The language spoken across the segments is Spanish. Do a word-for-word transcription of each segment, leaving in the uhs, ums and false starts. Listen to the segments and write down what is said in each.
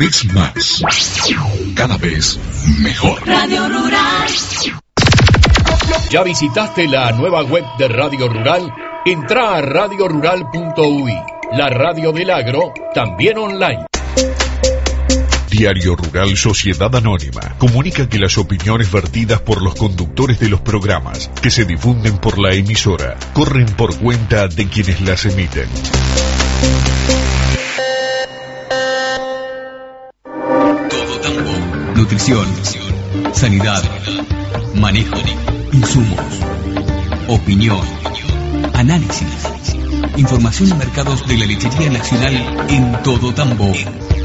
vez más, cada vez mejor. Radio Rural. ¿Ya visitaste la nueva web de Radio Rural? Entra a radio rural punto u i, la radio del agro, también online. Diario Rural Sociedad Anónima comunica que las opiniones vertidas por los conductores de los programas que se difunden por la emisora corren por cuenta de quienes las emiten. Todo Tambo. Nutrición, sanidad, manejo, insumos, opinión, análisis, información y mercados de la lechería nacional en Todo Tambo.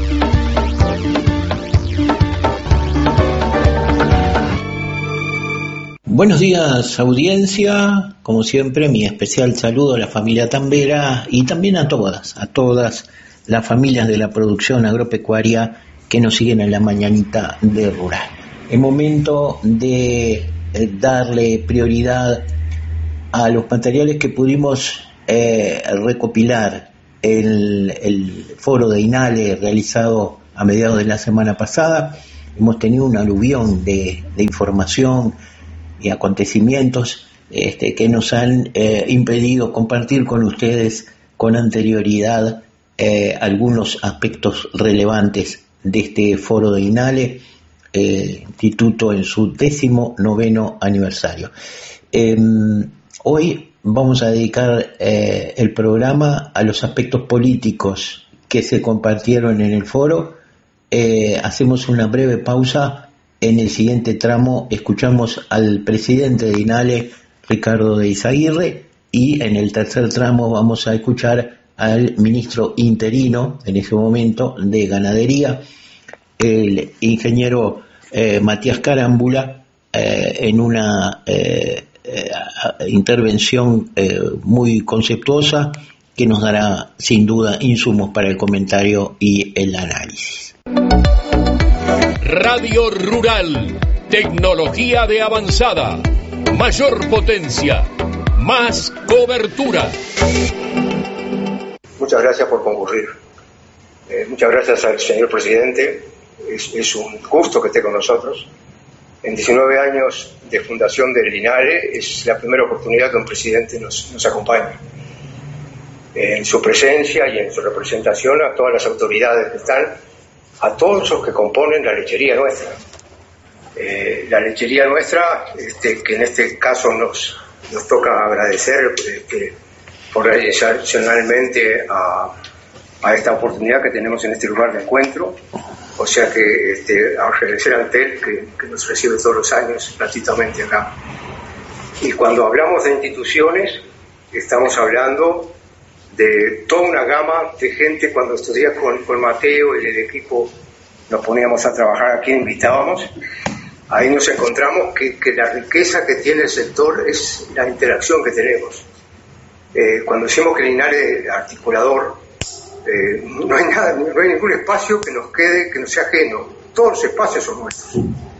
Buenos días, audiencia. Como siempre, mi especial saludo a la familia Tambera y también a todas, a todas las familias de la producción agropecuaria que nos siguen en la mañanita de Rural. Es momento de darle prioridad a los materiales que pudimos eh, recopilar el, el foro de INALE realizado a mediados de la semana pasada. Hemos tenido un aluvión de, de información y acontecimientos este, que nos han eh, impedido compartir con ustedes con anterioridad eh, algunos aspectos relevantes de este foro de INALE, eh, instituto en su décimo noveno aniversario. Eh, hoy vamos a dedicar eh, el programa a los aspectos políticos que se compartieron en el foro. Eh, hacemos una breve pausa. En el siguiente tramo escuchamos al presidente de INALE, Ricardo de Izaguirre, y en el tercer tramo vamos a escuchar al ministro interino, en ese momento, de Ganadería, el ingeniero eh, Matías Carámbula, eh, en una eh, eh, intervención eh, muy conceptuosa que nos dará sin duda insumos para el comentario y el análisis. Radio Rural, tecnología de avanzada, mayor potencia, más cobertura. Muchas gracias por concurrir. Eh, muchas gracias al señor presidente. Es, es un gusto que esté con nosotros. En diecinueve años de fundación del INALE es la primera oportunidad que un presidente nos, nos acompañe. En su presencia y en su representación a todas las autoridades que están, a todos los que componen la lechería nuestra. Eh, la lechería nuestra, este, que en este caso nos, nos toca agradecer este, por adicionalmente a, a esta oportunidad que tenemos en este lugar de encuentro. O sea que este, agradecer a Antel que, que nos recibe todos los años gratuitamente acá. Y cuando hablamos de instituciones, estamos hablando de toda una gama de gente. Cuando estudié con, con Mateo y el equipo nos poníamos a trabajar, a quien invitábamos, ahí nos encontramos que, que la riqueza que tiene el sector es la interacción que tenemos. Eh, cuando decimos que el INALE articulador, eh, no hay nada, no hay ningún espacio que nos quede, que no sea ajeno. Todos los espacios son nuestros.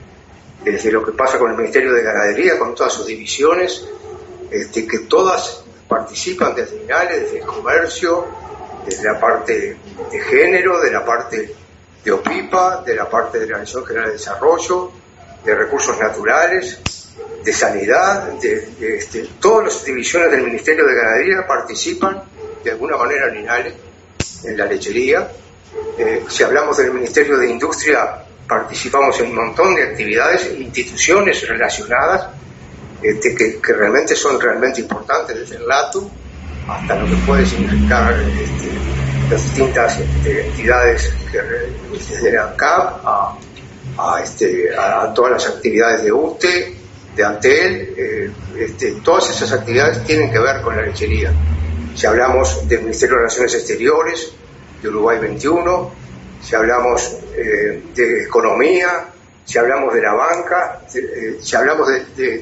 Desde lo que pasa con el Ministerio de Ganadería, con todas sus divisiones, este, que todas participan desde INALE, desde el comercio, desde la parte de género, de la parte de OPIPA, de la parte de la Dirección General de Desarrollo, de Recursos Naturales, de Sanidad, de, de este, todas las divisiones del Ministerio de Ganadería participan de alguna manera en INALE, en la lechería. Eh, si hablamos del Ministerio de Industria, participamos en un montón de actividades e instituciones relacionadas Este, que, que realmente son realmente importantes, desde el LATU hasta lo que puede significar este, las distintas este, entidades, que, desde la ANCAP a, a, este, a, a todas las actividades de U T E, de Antel. Eh, este, todas esas actividades tienen que ver con la lechería. Si hablamos del Ministerio de Relaciones Exteriores, de Uruguay veintiuno, si hablamos eh, de economía, si hablamos de la banca, de, eh, si hablamos de, de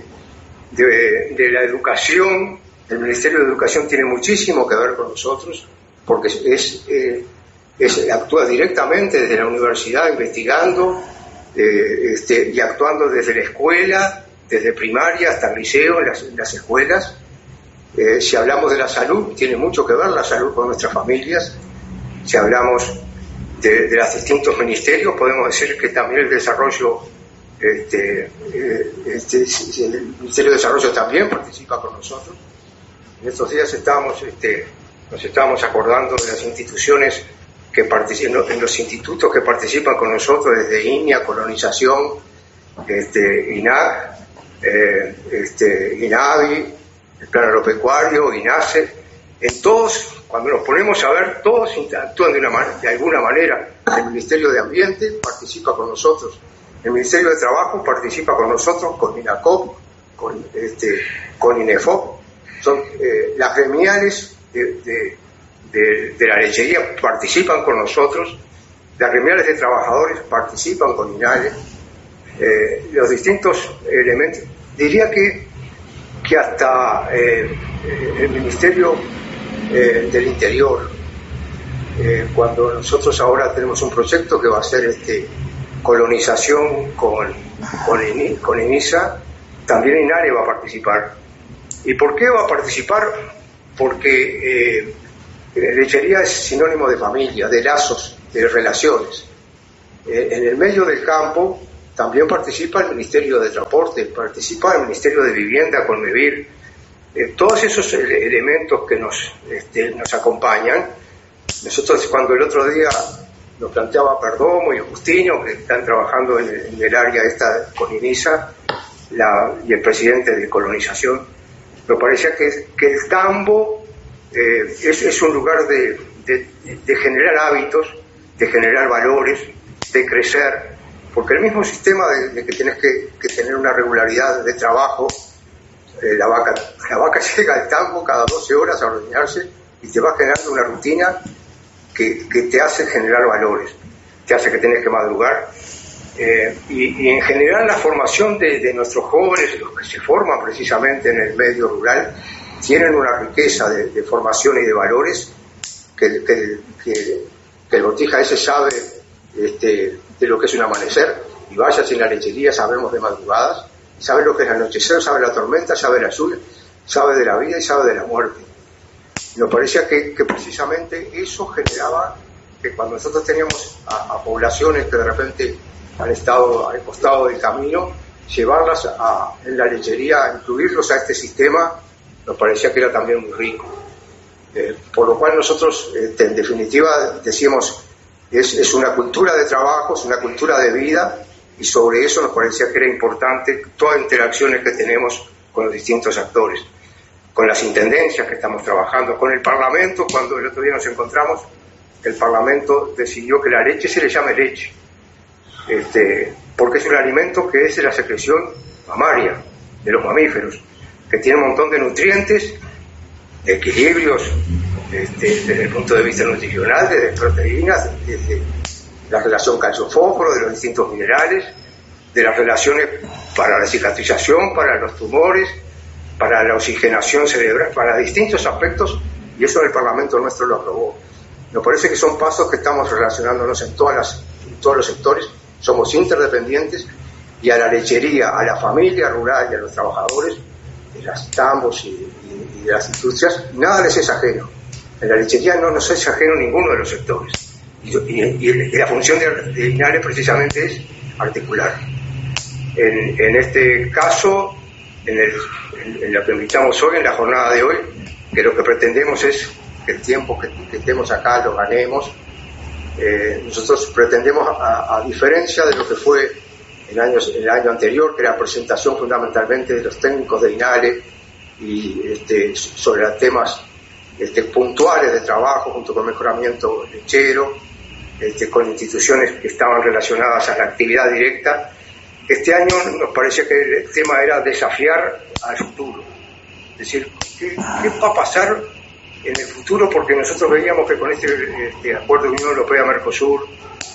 De, de la educación, el Ministerio de Educación tiene muchísimo que ver con nosotros, porque es, eh, es actúa directamente desde la universidad investigando eh, este, y actuando desde la escuela, desde primaria hasta el liceo, en las, en las escuelas. Eh, si hablamos de la salud, tiene mucho que ver la salud con nuestras familias. Si hablamos de, de los distintos ministerios. Podemos decir que también el desarrollo, este, este, el Ministerio de Desarrollo también participa con nosotros. En estos días estábamos, este, nos estábamos acordando de las instituciones que participan, en los institutos que participan con nosotros, desde I N I A, Colonización, este, I N A C, eh, este, INAVI, el Plan Agropecuario, INASE. En todos, cuando nos ponemos a ver, todos interactúan de, una man- de alguna manera. El Ministerio de Ambiente participa con nosotros, el Ministerio de Trabajo participa con nosotros, con INACOP, con, este, con INEFOP. Son eh, las gremiales de, de, de, de la lechería participan con nosotros, las gremiales de trabajadores participan con INALE, eh, los distintos elementos. Diría que, que hasta eh, el Ministerio eh, del Interior, eh, cuando nosotros ahora tenemos un proyecto que va a ser este, colonización con, con, con INISA, también INALE va a participar. ¿Y por qué va a participar? Porque eh, lechería es sinónimo de familia, de lazos, de relaciones. Eh, en el medio del campo también participa el Ministerio de Transporte, participa el Ministerio de Vivienda, Conmevir. Eh, todos esos ele- elementos que nos, este, nos acompañan. Nosotros, cuando el otro día nos planteaba Perdomo y Agustino, que están trabajando en el, en el área esta con INISA, la, y el presidente de Colonización, me parecía que, que el tambo eh, es, es un lugar de, de, de generar hábitos, de generar valores, de crecer, porque el mismo sistema de, de que tienes que, que tener una regularidad de trabajo, eh, la vaca la vaca llega al tambo cada doce horas a ordeñarse y te va generando una rutina que, que te hace generar valores, te hace que tenés que madrugar. Eh, y, y en general la formación de, de nuestros jóvenes, los que se forman precisamente en el medio rural, tienen una riqueza de, de formación y de valores que, que, que, que el botija ese sabe este, de lo que es un amanecer, y vaya sin la lechería, sabemos de madrugadas, sabe lo que es el anochecer, sabe la tormenta, sabe la lluvia, sabe de la vida y sabe de la muerte. Nos parecía que, que precisamente eso generaba que cuando nosotros teníamos a, a poblaciones que de repente han estado al costado del camino, llevarlas a, en la lechería, incluirlos a este sistema, nos parecía que era también muy rico. Eh, por lo cual nosotros, eh, en definitiva, decíamos, es, es una cultura de trabajo, es una cultura de vida, y sobre eso nos parecía que era importante todas las interacciones que tenemos con los distintos actores, con las intendencias que estamos trabajando, con el Parlamento. Cuando el otro día nos encontramos, el Parlamento decidió que la leche se le llame leche, este, porque es un alimento que es de la secreción mamaria de los mamíferos, que tiene un montón de nutrientes, de equilibrios, este, desde el punto de vista nutricional, desde proteínas, desde la relación calcio-fósforo, de los distintos minerales, de las relaciones para la cicatrización, para los tumores, para la oxigenación cerebral, para distintos aspectos, y eso el Parlamento nuestro lo aprobó. Nos parece que son pasos que estamos relacionándonos en, todas las, en todos los sectores, somos interdependientes, y a la lechería, a la familia rural y a los trabajadores de las tambos y, y, y de las industrias, nada les es ajeno. En la lechería no nos es ajeno ninguno de los sectores, y, y, y la función de, de INALE precisamente es articular. En, en este caso, en, el, en, en lo que invitamos hoy, en la jornada de hoy, que lo que pretendemos es que el tiempo que, que estemos acá lo ganemos. Eh, nosotros pretendemos, a, a diferencia de lo que fue el año, el año anterior, que era la presentación fundamentalmente de los técnicos de INALE y este, sobre temas este, puntuales de trabajo junto con mejoramiento lechero, este, con instituciones que estaban relacionadas a la actividad directa. Este año nos parecía que el tema era desafiar al futuro, es decir, ¿qué, qué va a pasar en el futuro? Porque nosotros veíamos que con este, este acuerdo de Unión Europea-Mercosur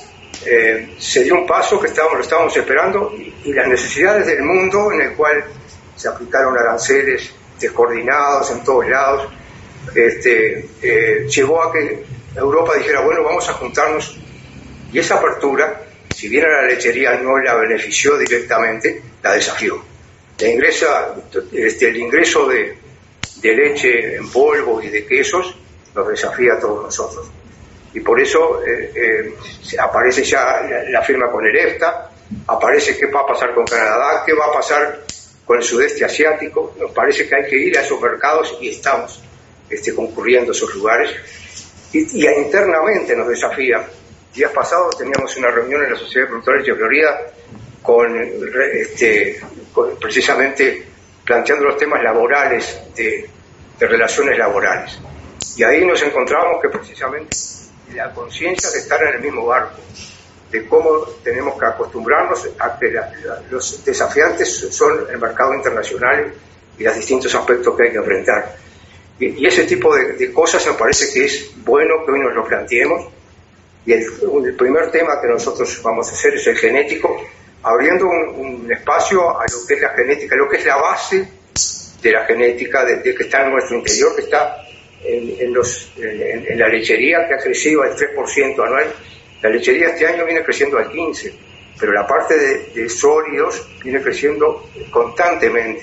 eh, se dio un paso que estábamos, lo estábamos esperando, y, y las necesidades del mundo, en el cual se aplicaron aranceles descoordinados en todos lados, este, eh, llevó a que Europa dijera, bueno, vamos a juntarnos, y esa apertura, si bien a la lechería no la benefició directamente, la desafió. La ingresa, este, el ingreso de de leche en polvo y de quesos nos desafía a todos nosotros. Y por eso eh, eh, aparece ya la, la firma con el EFTA, aparece qué va a pasar con Canadá, qué va a pasar con el sudeste asiático. Nos parece que hay que ir a esos mercados y estamos este, concurriendo a esos lugares. Y, y internamente nos desafía. Días pasados teníamos una reunión en la Sociedad de Productores de Florida con, este, con precisamente planteando los temas laborales, de, de relaciones laborales. Y ahí nos encontramos que precisamente la conciencia de estar en el mismo barco, de cómo tenemos que acostumbrarnos a que la, la, los desafiantes son el mercado internacional y los distintos aspectos que hay que enfrentar. Y, y ese tipo de, de cosas me parece que es bueno que hoy nos lo planteemos. Y el, el primer tema que nosotros vamos a hacer es el genético, abriendo un, un espacio a lo que es la genética, lo que es la base de la genética, de, de que está en nuestro interior, que está en, en, los, en, en la lechería, que ha crecido al tres por ciento anual. La lechería este año viene creciendo al quince por ciento, pero la parte de, de sólidos viene creciendo constantemente.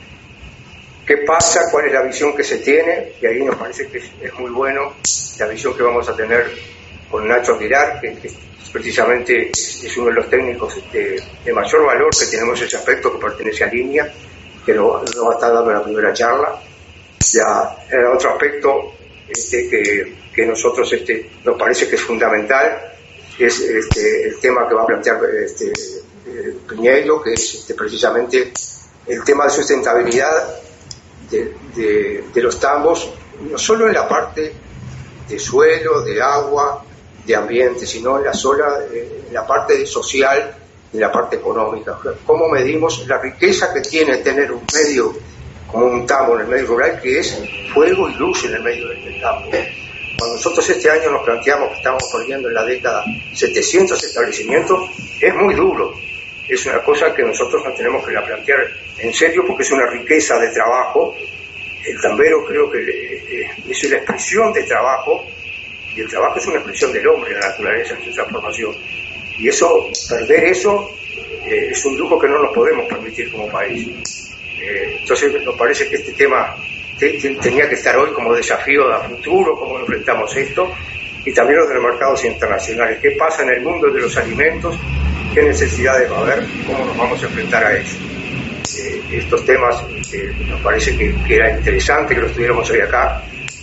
¿Qué pasa? ¿Cuál es la visión que se tiene? Y ahí nos parece que es, es muy bueno la visión que vamos a tener con Nacho Aguilar, que, que precisamente es, es uno de los técnicos de, de mayor valor que tenemos ese aspecto, que pertenece a Línea, que nos lo va a estar dando en la primera charla. Ya, el otro aspecto este, que, que nosotros este, nos parece que es fundamental es este, el tema que va a plantear este, eh, Piñeiro, que es este, precisamente el tema de sustentabilidad de, de, de los tambos, no solo en la parte de suelo, de agua, de ambiente, sino en la, sola, eh, en la parte social y en la parte económica. ¿Cómo medimos la riqueza que tiene tener un medio como un tambo en el medio rural, que es fuego y luz en el medio del campo? Cuando nosotros este año nos planteamos que estamos perdiendo en la década setecientos establecimientos, es muy duro. Es una cosa que nosotros nos tenemos que la plantear en serio, porque es una riqueza de trabajo. El tambero creo que eh, es la expresión de trabajo, y el trabajo es una expresión del hombre, la naturaleza, en su transformación. Y eso, perder eso, eh, es un lujo que no nos podemos permitir como país. Eh, entonces nos parece que este tema te, te, tenía que estar hoy como desafío a futuro, cómo enfrentamos esto, y también los de los mercados internacionales. ¿Qué pasa en el mundo de los alimentos? ¿Qué necesidades va a haber? ¿Cómo nos vamos a enfrentar a eso? Eh, estos temas eh, nos parece que, que era interesante que los tuviéramos hoy acá.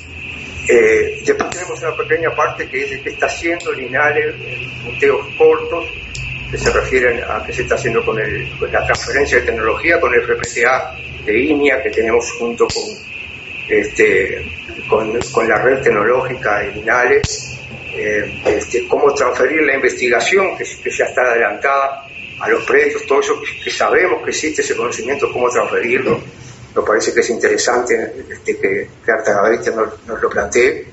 Eh, después tenemos una pequeña parte que es de qué está haciendo Linares en punteos cortos, que se refieren a qué se está haciendo con, el, con la transferencia de tecnología, con el F P T A de Inia, que tenemos junto con, este, con, con la red tecnológica de Linares, eh, este, cómo transferir la investigación que, que ya está adelantada a los predios, todo eso que, que sabemos que existe ese conocimiento, cómo transferirlo. Nos parece que es interesante este, que, que Artagabrita nos, nos lo plantee.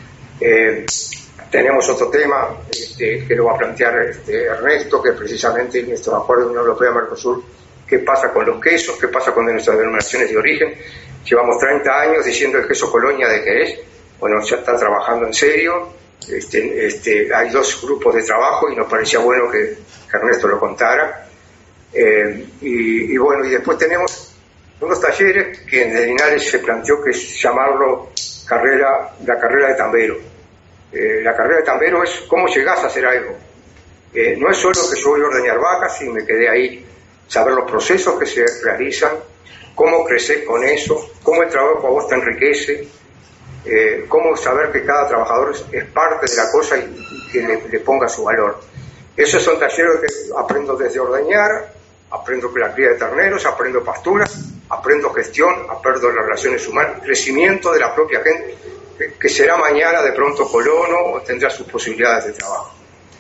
Eh, tenemos otro tema este, que lo va a plantear este, Ernesto, que es precisamente en estos acuerdos de Unión Europea-Mercosur, qué pasa con los quesos, qué pasa con nuestras denominaciones de origen. Llevamos treinta años diciendo el queso Colonia de qué es. Bueno, ya están trabajando en serio. Este, este, hay dos grupos de trabajo y nos parecía bueno que, que Ernesto lo contara. Eh, y, y bueno, y después tenemos unos talleres que en Linares se planteó que es llamarlo carrera, la carrera de tambero. Eh, la carrera de tambero es cómo llegás a hacer algo. Eh, no es solo que yo voy a ordeñar vacas y me quedé ahí, saber los procesos que se realizan, cómo crecer con eso, cómo el trabajo a vos te enriquece, eh, cómo saber que cada trabajador es, es parte de la cosa y, y que le, le ponga su valor. Esos son talleres que aprendo desde ordeñar, aprendo la cría de terneros, aprendo pasturas, aprendo gestión, aprendo las relaciones humanas, crecimiento de la propia gente, que, que será mañana de pronto colono o tendrá sus posibilidades de trabajo.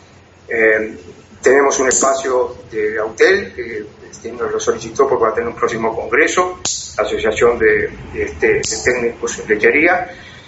Eh, tenemos un espacio de Autel que este, nos lo solicitó porque va a tener un próximo congreso, la Asociación de, de, este, de Técnicos en Lechería.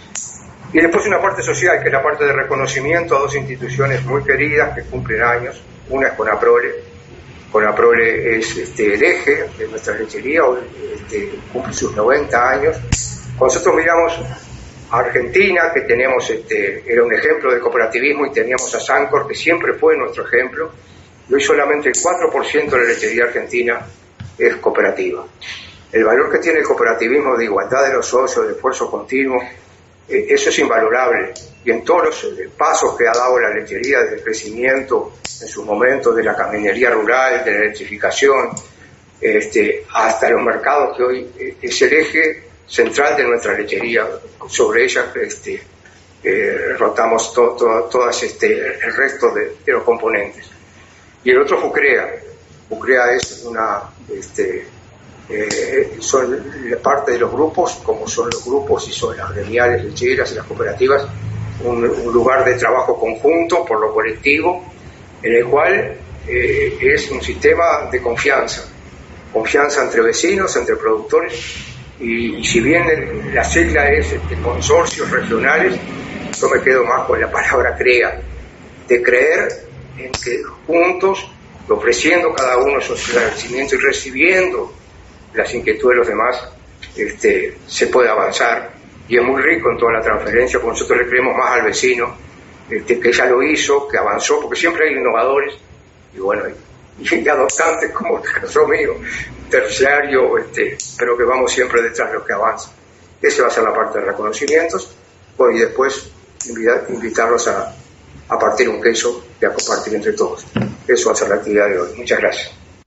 Y después una parte social, que es la parte de reconocimiento a dos instituciones muy queridas que cumplen años. Una es Conaprole. Conaprole es este, el eje de nuestra lechería, hoy este, cumple sus noventa años. Cuando nosotros miramos a Argentina, que teníamos, este, era un ejemplo de cooperativismo, y teníamos a Sancor, que siempre fue nuestro ejemplo, y hoy solamente el cuatro por ciento de la lechería argentina es cooperativa. El valor que tiene el cooperativismo de igualdad de los socios, de esfuerzo continuo, eh, eso es invalorable. Y en todos los pasos que ha dado la lechería del crecimiento, en sus momentos, de la caminería rural, de la electrificación, este, hasta los mercados, que hoy eh, es el eje central de nuestra lechería. Sobre ella este, eh, rotamos to, to, todas este, el resto de, de los componentes. Y el otro FUCREA. FUCREA es una, este, eh, son parte de los grupos, como son los grupos y son las gremiales lecheras y las cooperativas, un, un lugar de trabajo conjunto por lo colectivo, en el cual eh, es un sistema de confianza, confianza entre vecinos, entre productores, y, y si bien el, la sigla es de consorcios regionales, yo me quedo más con la palabra CREA, de creer en que juntos, ofreciendo cada uno esos agradecimientos y recibiendo las inquietudes de los demás, este, se puede avanzar. Y es muy rico en toda la transferencia, porque nosotros le creemos más al vecino, este, que ya lo hizo, que avanzó, porque siempre hay innovadores, y bueno, y, y adoptantes como el caso mío, terciario, este, pero que vamos siempre detrás de los que avanzan. Esa va a ser la parte de reconocimientos, bueno, y después invitar, invitarlos a, a partir un queso y a compartir entre todos. Eso va a ser la actividad de hoy. Muchas gracias.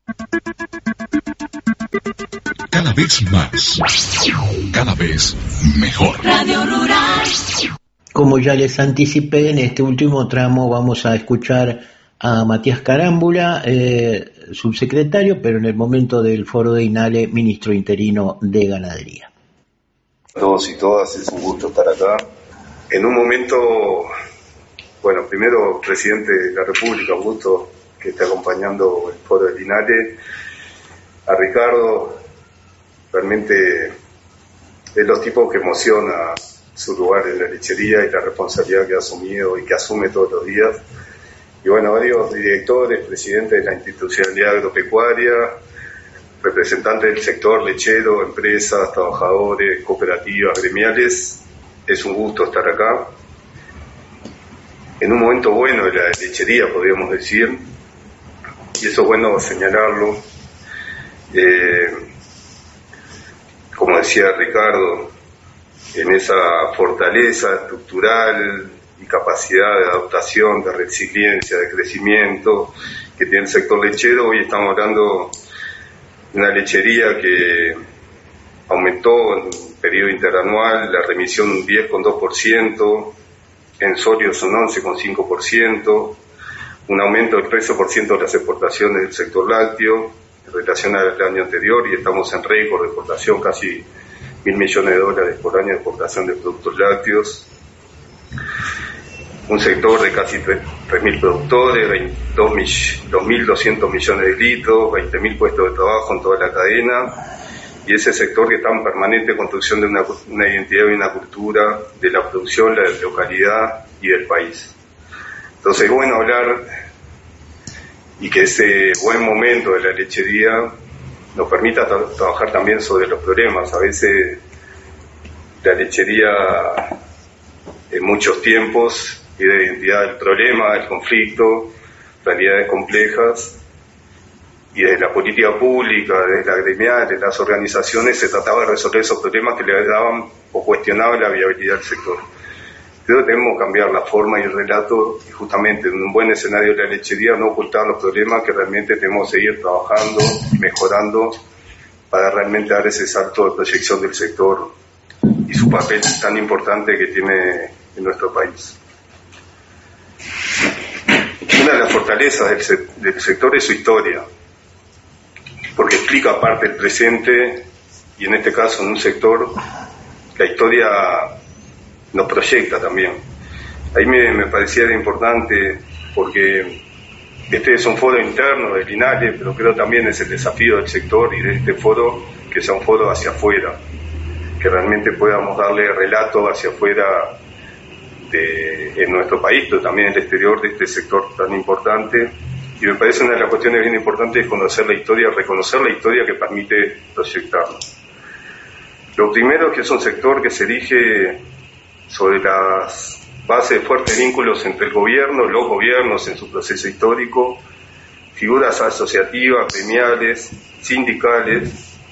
Cada vez más, cada vez mejor. Radio Rural. Como ya les anticipé, en este último tramo vamos a escuchar a Matías Carámbula, eh, subsecretario, pero en el momento del foro de INALE, ministro interino de Ganadería. A todos y todas, es un gusto estar acá. En un momento, bueno, primero, presidente de la República, un gusto que esté acompañando el foro del INALE. A Ricardo, realmente es los tipos que emociona su lugar en la lechería y la responsabilidad que ha asumido y que asume todos los días. Y bueno, varios directores, presidentes de la institucionalidad agropecuaria, representantes del sector lechero, empresas, trabajadores, cooperativas, gremiales. Es un gusto estar acá. En un momento bueno de la lechería, podríamos decir, y eso es bueno señalarlo. Eh, como decía Ricardo, en esa fortaleza estructural y capacidad de adaptación, de resiliencia, de crecimiento que tiene el sector lechero, hoy estamos hablando de una lechería que aumentó en un periodo interanual la remisión un diez coma dos por ciento, en sólidos un once coma cinco por ciento, un aumento del trece por ciento de las exportaciones del sector lácteo en relación al año anterior, y estamos en récord de exportación, casi mil millones de dólares por año de exportación de productos lácteos. Un sector de casi tres mil productores, dos mil doscientos millones de litros, veinte mil puestos de trabajo en toda la cadena, y ese sector que está en permanente construcción de una, una identidad y una cultura de la producción, la localidad y del país. Entonces es bueno hablar y que ese buen momento de la lechería nos permita tra- trabajar también sobre los problemas. A veces la lechería en muchos tiempos y de identidad del problema, del conflicto, realidades complejas, y desde la política pública, desde la gremial, desde las organizaciones, se trataba de resolver esos problemas que le daban o cuestionaban la viabilidad del sector. Creo que debemos cambiar la forma y el relato, y justamente en un buen escenario de la lechería no ocultar los problemas, que realmente tenemos que seguir trabajando y mejorando para realmente dar ese salto de proyección del sector y su papel tan importante que tiene en nuestro país. Una de las fortalezas del, se- del sector es su historia, porque explica parte del presente, y en este caso en un sector, la historia nos proyecta también. Ahí me, me parecía importante, porque este es un foro interno del INALE, pero creo también es el desafío del sector y de este foro, que sea un foro hacia afuera, que realmente podamos darle relato hacia afuera de, en nuestro país, pero también en el exterior de este sector tan importante. Y me parece una de las cuestiones bien importantes es conocer la historia, reconocer la historia que permite proyectarlo. Lo primero es que es un sector que se erige sobre las bases de fuertes vínculos entre el gobierno, los gobiernos en su proceso histórico, figuras asociativas, gremiales, sindicales,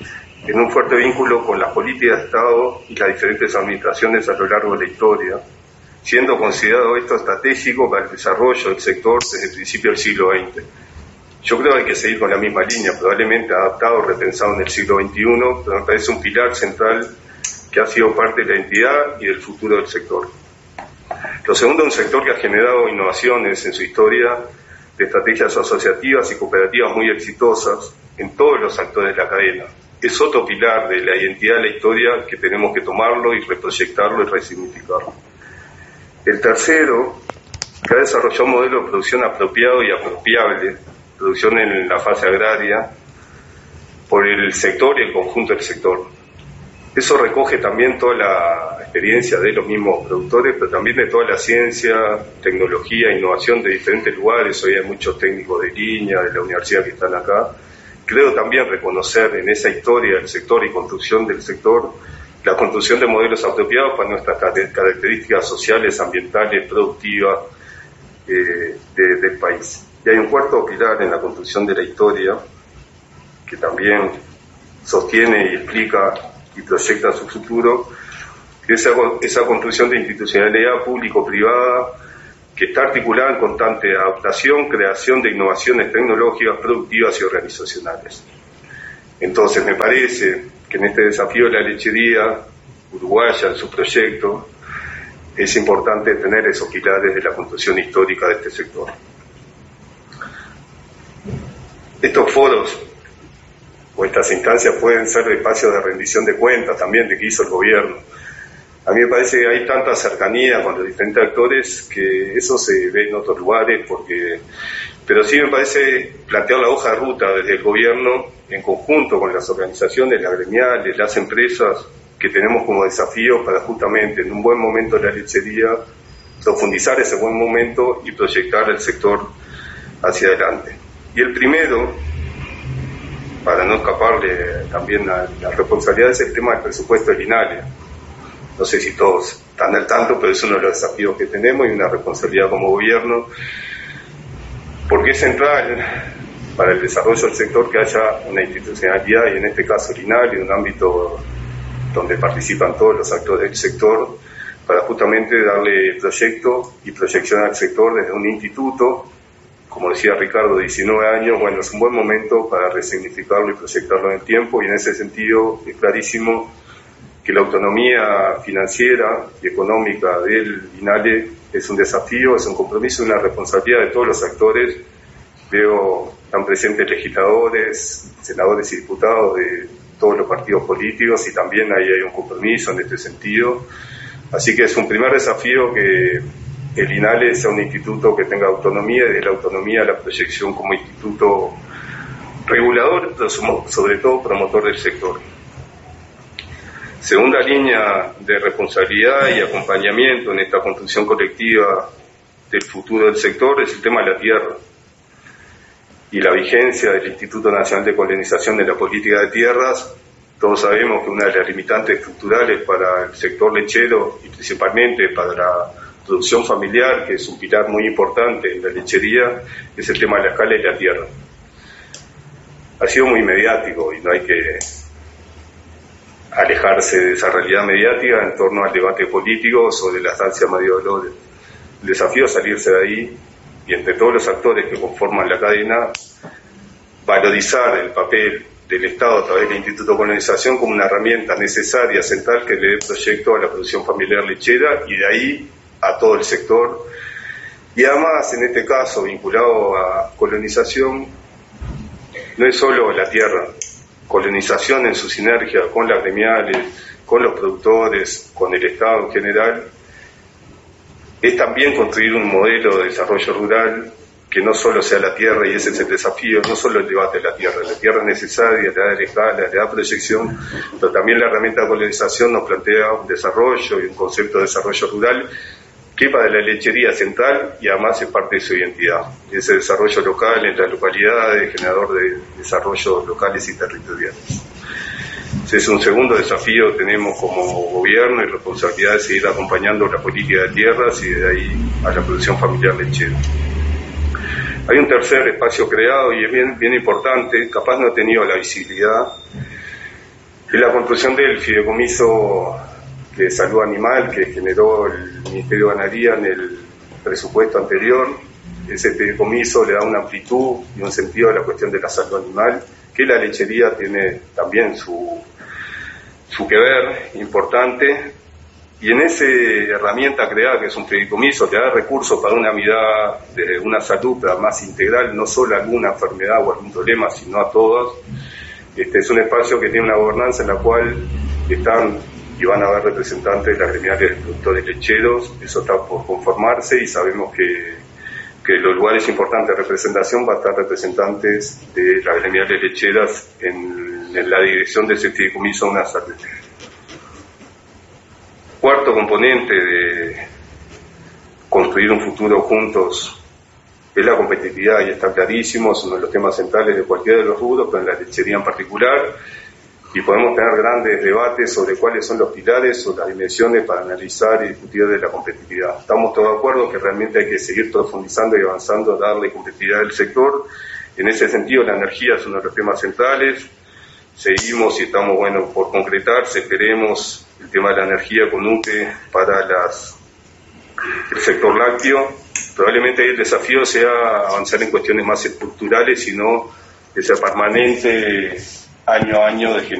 en un fuerte vínculo con las políticas de Estado y las diferentes administraciones a lo largo de la historia, siendo considerado esto estratégico para el desarrollo del sector desde el principio del siglo veinte. Yo creo que hay que seguir con la misma línea, probablemente adaptado, repensado en el siglo veintiuno, pero me parece un pilar central que ha sido parte de la identidad y del futuro del sector. Lo segundo, un sector que ha generado innovaciones en su historia de estrategias asociativas y cooperativas muy exitosas en todos los actores de la cadena. Es otro pilar de la identidad de la historia que tenemos que tomarlo y reproyectarlo y resignificarlo. El tercero, que ha desarrollado un modelo de producción apropiado y apropiable, producción en la fase agraria, por el sector y el conjunto del sector. Eso recoge también toda la experiencia de los mismos productores, pero también de toda la ciencia, tecnología, innovación de diferentes lugares. Hoy hay muchos técnicos de línea, de la universidad que están acá. Creo también reconocer en esa historia del sector y construcción del sector la construcción de modelos apropiados para nuestras características sociales, ambientales, productivas eh, de, del país. Y hay un cuarto pilar en la construcción de la historia que también sostiene y explica y proyecta su futuro, que es esa, esa construcción de institucionalidad público-privada que está articulada en constante adaptación, creación de innovaciones tecnológicas, productivas y organizacionales. Entonces me parece que en este desafío de la lechería uruguaya, en su proyecto, es importante tener esos pilares de la construcción histórica de este sector. Estos foros o estas instancias pueden ser espacios de rendición de cuentas también de qué hizo el gobierno. A mí me parece que hay tanta cercanía con los diferentes actores que eso se ve en otros lugares, porque, pero sí me parece plantear la hoja de ruta desde el gobierno en conjunto con las organizaciones, las gremiales, las empresas, que tenemos como desafío para justamente en un buen momento de la lechería profundizar ese buen momento y proyectar el sector hacia adelante. Y el primero, para no escaparle también a la responsabilidad, es el tema del presupuesto del INALE. No sé si todos están al tanto, pero es uno de los desafíos que tenemos y una responsabilidad como gobierno, porque es central para el desarrollo del sector que haya una institucionalidad, y en este caso el INALE, un ámbito donde participan todos los actores del sector, para justamente darle proyecto y proyección al sector desde un instituto. Como decía Ricardo, diecinueve años, bueno, es un buen momento para resignificarlo y proyectarlo en el tiempo, y en ese sentido es clarísimo que la autonomía financiera y económica del INALE es un desafío, es un compromiso y una responsabilidad de todos los actores. Veo tan presentes legisladores, senadores y diputados de todos los partidos políticos, y también ahí hay un compromiso en este sentido. Así que es un primer desafío que el INALE sea un instituto que tenga autonomía, y de la autonomía la proyección como instituto regulador, pero sobre todo promotor del sector. Segunda línea de responsabilidad y acompañamiento en esta construcción colectiva del futuro del sector es el tema de la tierra y la vigencia del Instituto Nacional de Colonización de la Política de Tierras. Todos sabemos que una de las limitantes estructurales para el sector lechero y principalmente para la producción familiar, que es un pilar muy importante en la lechería, es el tema de la escala y la tierra. Ha sido muy mediático y no hay que alejarse de esa realidad mediática en torno al debate político sobre la estancia Mario Dolores. El desafío es salirse de ahí y entre todos los actores que conforman la cadena, valorizar el papel del Estado a través del Instituto de Colonización como una herramienta necesaria, central, que le dé proyecto a la producción familiar lechera y de ahí a todo el sector. Y además, en este caso, vinculado a colonización, no es solo la tierra, colonización en su sinergia con las gremiales, con los productores, con el Estado en general, es también construir un modelo de desarrollo rural que no solo sea la tierra, y ese es el desafío, no solo el debate de la tierra, la tierra es necesaria, le da escala, le da proyección, pero también la herramienta de colonización nos plantea un desarrollo y un concepto de desarrollo rural que para la lechería es central y además es parte de su identidad. Ese desarrollo local en las localidades, generador de desarrollos locales y territoriales. Ese es un segundo desafío que tenemos como gobierno y responsabilidad de seguir acompañando la política de tierras y de ahí a la producción familiar lechera. Hay un tercer espacio creado y es bien, bien importante, capaz no ha tenido la visibilidad, Es la construcción del fideicomiso de salud animal que generó el Ministerio de Ganadería en el presupuesto anterior. Ese fideicomiso le da una amplitud y un sentido a la cuestión de la salud animal, que la lechería tiene también su, su que ver importante. Y en esa herramienta creada, que es un fideicomiso, que da recursos para una mirada de una salud más integral, no solo a alguna enfermedad o algún problema, sino a todos. Este es un espacio que tiene una gobernanza en la cual están y van a haber representantes de las gremiales de productores lecheros. Eso está por conformarse y sabemos que, que los lugares importantes de representación va a estar representantes de las gremiales lecheras en, en la dirección de ese fideicomiso Una Salud. Cuarto componente de construir un futuro juntos es la competitividad, y está clarísimo, es uno de los temas centrales de cualquiera de los rubros, pero en la lechería en particular, y podemos tener grandes debates sobre cuáles son los pilares o las dimensiones para analizar y discutir de la competitividad. Estamos todos de acuerdo que realmente hay que seguir profundizando y avanzando, darle competitividad al sector. En ese sentido, la energía es uno de los temas centrales. Seguimos y estamos, bueno, por concretarse, esperemos el tema de la energía con U T E para las, el sector lácteo. Probablemente el desafío sea avanzar en cuestiones más estructurales y no que sea permanente año a año de